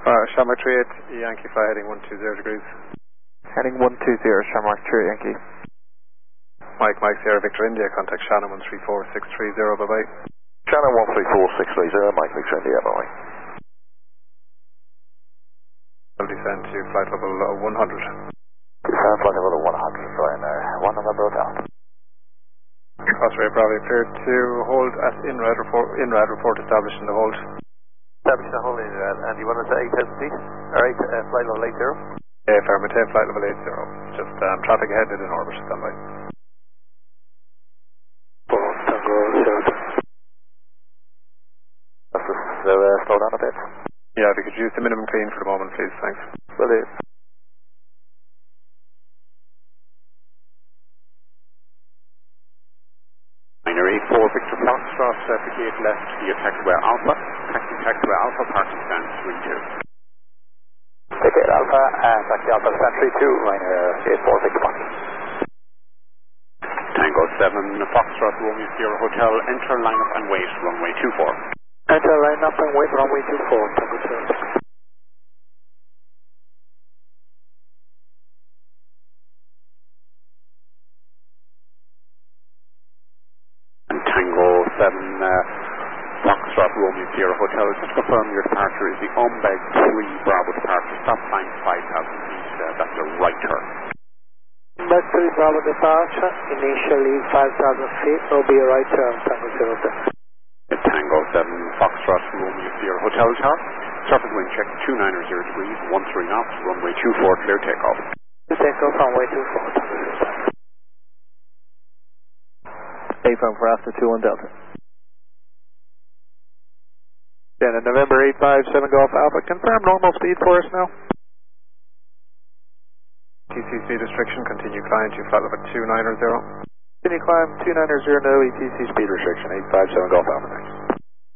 Shamrock 38, Yankee Fly heading 120 degrees. Heading 120, Shamrock 3 Yankee. Mike Sierra Victor India, contact Shannon 134630, bye bye. Shannon 134630, Mike Victor India, bye bye. Will descend to flight level 100. Descend flight level 100, Ryanair 1 November Hotel. Osprey Bravo cleared to hold at INRAD report established in the hold. Established in the hold, and you want us at 8,000 feet? Or flight level 80? Yeah, fair, maintain flight level 80. Just traffic ahead and in orbit, standby. Slow down a bit. Yeah, if you could use the minimum clean for the moment, please, thanks. Will do. Binary 4 Victor Foxtrot, 58 left via taxiway Alpha. Taxiway Alpha, parking stand 32. 58 Alpha, taxi Alpha stand 32, Ryanair 84 Victor Fox. Tango 7 Foxtrot, Romeo Sierra Hotel, enter line up and wait, runway 24. Enter line up and wait, runway 24, Tango 7. And Tango 7 Foxtrot, Romeo Sierra Hotel, just confirm your departure is the Umbeg 3 Bravo departure, stop line 5,000 feet, that's a right turn. Umbeg 3 Bravo departure, initially 5,000 feet, will be a right turn, Tango 07. Tango 7 Foxtrot, Romeo Sierra Hotel Tower. Surface wind check 290 degrees, 13 knots, runway 24, clear takeoff. Takeoff, runway 24, Tango 07. AFM for after 21 Delta. Yeah, November 857 Golf Alpha, confirm normal speed for us now. TC speed restriction, continue climb to flight level 290. Continue climb 290, no ETC speed restriction, 857 Golf Alpha next.